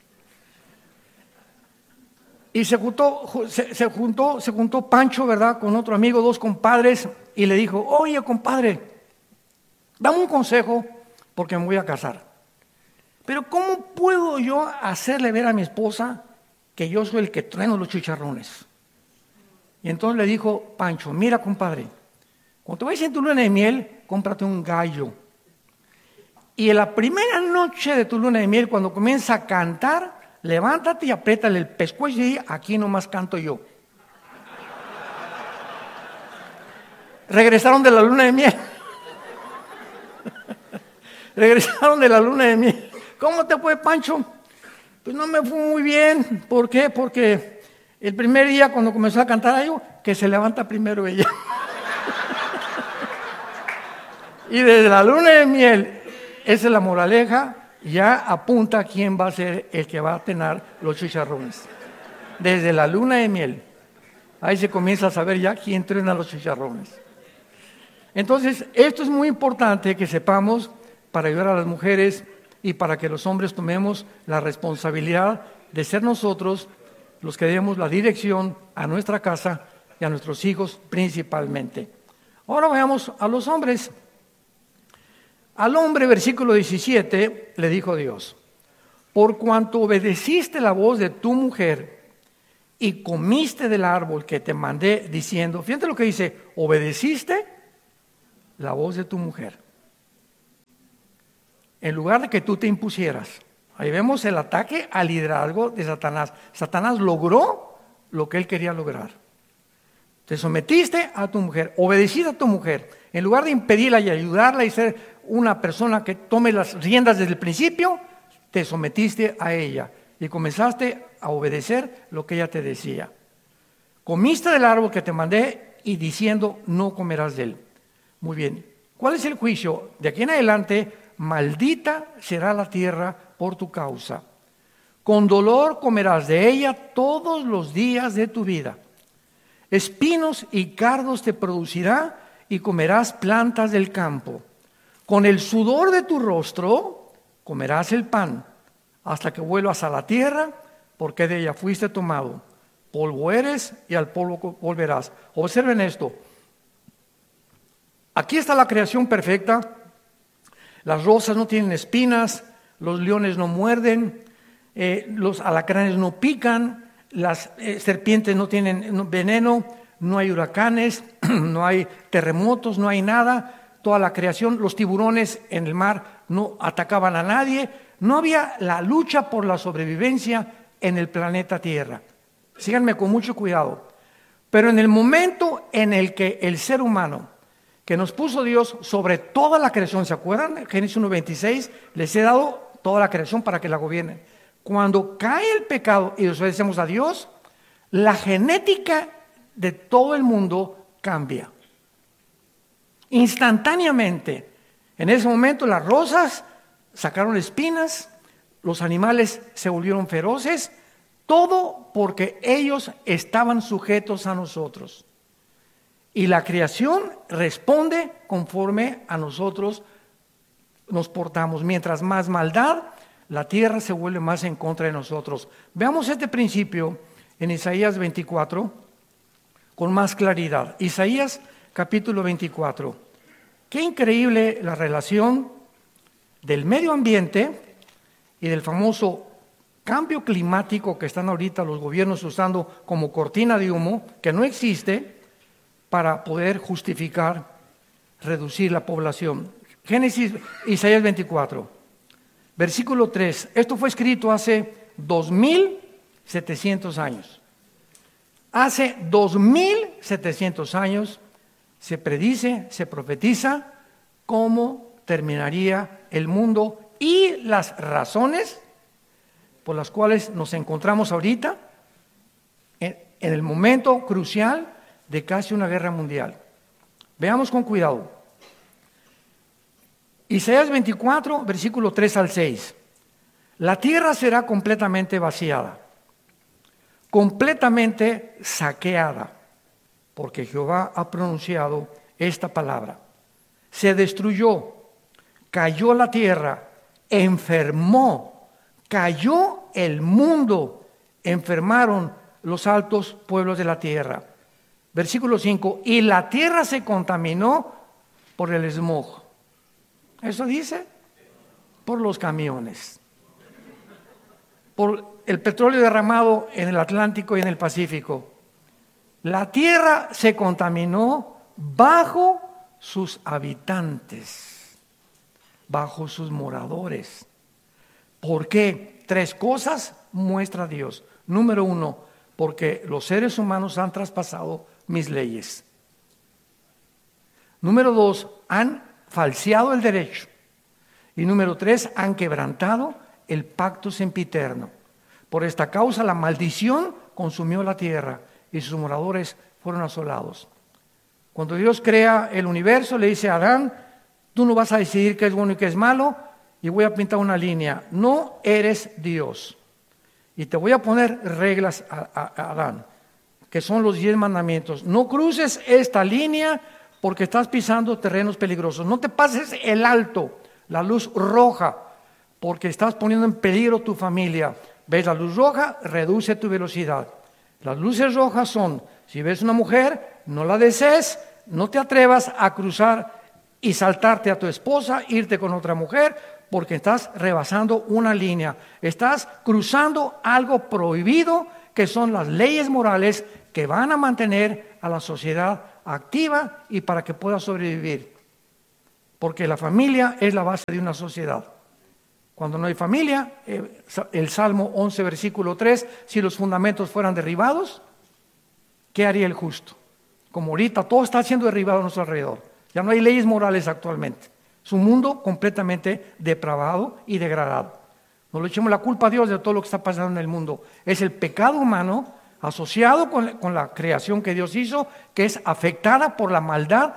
[SPEAKER 3] Y se juntó, se, se, juntó, se juntó Pancho, ¿verdad?, con otro amigo, dos compadres, y le dijo, oye, compadre, dame un consejo porque me voy a casar. Pero ¿cómo puedo yo hacerle ver a mi esposa que yo soy el que trueno los chicharrones? Y entonces le dijo Pancho, mira, compadre, cuando te vayas en tu luna de miel, cómprate un gallo. Y en la primera noche de tu luna de miel, cuando comienza a cantar, levántate y apriétale el pescuezo y aquí nomás canto yo. Regresaron de la luna de miel. Regresaron de la luna de miel. ¿Cómo te fue, Pancho? Pues no me fue muy bien. ¿Por qué? Porque el primer día cuando comenzó a cantar algo, que se levanta primero ella. Y desde la luna de miel, esa es la moraleja, ya apunta a quién va a ser el que va a tener los chicharrones. Desde la luna de miel. Ahí se comienza a saber ya quién truena los chicharrones. Entonces, esto es muy importante que sepamos para ayudar a las mujeres y para que los hombres tomemos la responsabilidad de ser nosotros los que demos la dirección a nuestra casa y a nuestros hijos principalmente. Ahora veamos a los hombres. Al hombre, versículo diecisiete, le dijo Dios, por cuanto obedeciste la voz de tu mujer y comiste del árbol que te mandé diciendo, fíjate lo que dice, obedeciste la voz de tu mujer. En lugar de que tú te impusieras. Ahí vemos el ataque al liderazgo de Satanás. Satanás logró lo que él quería lograr. Te sometiste a tu mujer, obedeciste a tu mujer. En lugar de impedirla y ayudarla y ser una persona que tome las riendas desde el principio, te sometiste a ella y comenzaste a obedecer lo que ella te decía. Comiste del árbol que te mandé y diciendo, no comerás de él. Muy bien. ¿Cuál es el juicio? De aquí en adelante, maldita será la tierra por tu causa. Con dolor comerás de ella todos los días de tu vida. Espinos y cardos te producirá y comerás plantas del campo. Con el sudor de tu rostro comerás el pan hasta que vuelvas a la tierra, porque de ella fuiste tomado. Polvo eres y al polvo volverás. Observen esto. Aquí está la creación perfecta. Las rosas no tienen espinas, los leones no muerden, eh, los alacranes no pican, las eh, serpientes no tienen veneno, no hay huracanes, no hay terremotos, no hay nada. Toda la creación, los tiburones en el mar no atacaban a nadie. No había la lucha por la sobrevivencia en el planeta Tierra. Síganme con mucho cuidado. Pero en el momento en el que el ser humano, que nos puso Dios sobre toda la creación, ¿se acuerdan? Génesis uno veintiséis, les he dado toda la creación para que la gobiernen. Cuando cae el pecado y desobedecemos a Dios, la genética de todo el mundo cambia. Instantáneamente. En ese momento las rosas sacaron espinas, los animales se volvieron feroces, todo porque ellos estaban sujetos a nosotros. Y la creación responde conforme a nosotros nos portamos. Mientras más maldad, la tierra se vuelve más en contra de nosotros. Veamos este principio en Isaías veinticuatro con más claridad. Isaías capítulo veinticuatro. Qué increíble la relación del medio ambiente y del famoso cambio climático que están ahorita los gobiernos usando como cortina de humo, que no existe, para poder justificar reducir la población. Génesis, Isaías veinticuatro, versículo tres. Esto fue escrito hace dos mil setecientos años. Hace dos mil setecientos años se predice, se profetiza cómo terminaría el mundo y las razones por las cuales nos encontramos ahorita en, en el momento crucial de casi una guerra mundial. Veamos con cuidado. Isaías veinticuatro, versículo tres al seis. La tierra será completamente vaciada, completamente saqueada, porque Jehová ha pronunciado esta palabra. Se destruyó, cayó la tierra, enfermó, cayó el mundo, enfermaron los altos pueblos de la tierra. Versículo cinco, y la tierra se contaminó por el smog. ¿Eso dice? Por los camiones, por el petróleo derramado en el Atlántico y en el Pacífico. La tierra se contaminó bajo sus habitantes, bajo sus moradores. ¿Por qué? Tres cosas muestra Dios. Número uno, porque los seres humanos han traspasado mis leyes. Número dos, han falseado el derecho. Y número tres, han quebrantado el pacto sempiterno. Por esta causa la maldición consumió la tierra y sus moradores fueron asolados. Cuando Dios crea el universo, le dice a Adán, tú no vas a decidir qué es bueno y qué es malo, y voy a pintar una línea. No eres Dios. Y te voy a poner reglas a, a, a Adán, que son los diez mandamientos. No cruces esta línea porque estás pisando terrenos peligrosos. No te pases el alto, la luz roja, porque estás poniendo en peligro tu familia. ¿Ves la luz roja? Reduce tu velocidad. Las luces rojas son, si ves una mujer, no la desees, no te atrevas a cruzar y saltarte a tu esposa, irte con otra mujer, porque estás rebasando una línea. Estás cruzando algo prohibido que son las leyes morales que van a mantener a la sociedad activa y para que pueda sobrevivir. Porque la familia es la base de una sociedad. Cuando no hay familia, el Salmo once, versículo tres, si los fundamentos fueran derribados, ¿qué haría el justo? Como ahorita todo está siendo derribado a nuestro alrededor. Ya no hay leyes morales actualmente. Es un mundo completamente depravado y degradado. No le echemos la culpa a Dios de todo lo que está pasando en el mundo. Es el pecado humano asociado con, con la creación que Dios hizo, que es afectada por la maldad